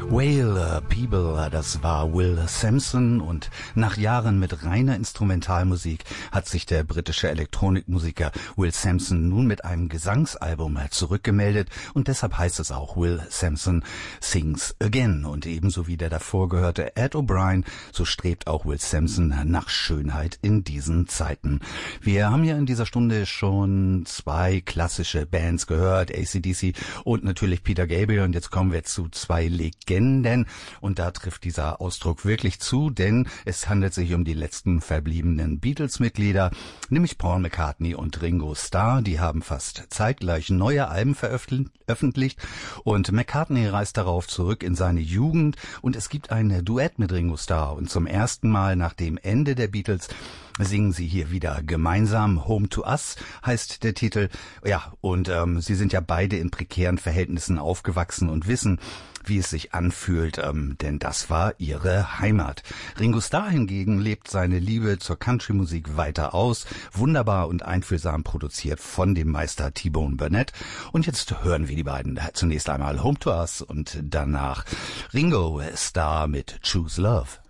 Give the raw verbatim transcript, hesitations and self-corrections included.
Whale People, das war Will Sampson, und nach Jahren mit reiner Instrumentalmusik hat sich der britische Elektronikmusiker Will Sampson nun mit einem Gesangsalbum zurückgemeldet, und deshalb heißt es auch Will Sampson Sings Again. Und ebenso wie der davor gehörte Ed O'Brien, so strebt auch Will Sampson nach Schönheit in diesen Zeiten. Wir haben ja in dieser Stunde schon zwei klassische Bands gehört, A C D C und natürlich Peter Gabriel, und jetzt kommen wir zu zwei Legenden. Und da trifft dieser Ausdruck wirklich zu, denn es handelt sich um die letzten verbliebenen Beatles-Mitglieder, nämlich Paul McCartney und Ringo Starr. Die haben fast zeitgleich neue Alben veröffentlicht, und McCartney reist darauf zurück in seine Jugend, und es gibt ein Duett mit Ringo Starr, und zum ersten Mal nach dem Ende der Beatles singen sie hier wieder gemeinsam. Home to Us heißt der Titel. Ja, und ähm, sie sind ja beide in prekären Verhältnissen aufgewachsen und wissen, wie es sich anfühlt, ähm, denn das war ihre Heimat. Ringo Starr hingegen lebt seine Liebe zur Country-Musik weiter aus, wunderbar und einfühlsam produziert von dem Meister T-Bone Burnett. Und jetzt hören wir die beiden zunächst einmal Home to Us und danach Ringo Starr mit Choose Love.